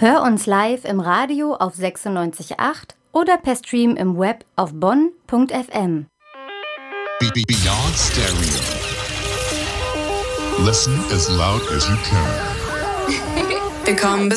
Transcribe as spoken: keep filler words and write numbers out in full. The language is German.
Hör uns live im Radio auf sechsundneunzig Komma acht oder per Stream im Web auf bonn punkt f m. Beyond Stereo. Listen as loud as you can. Become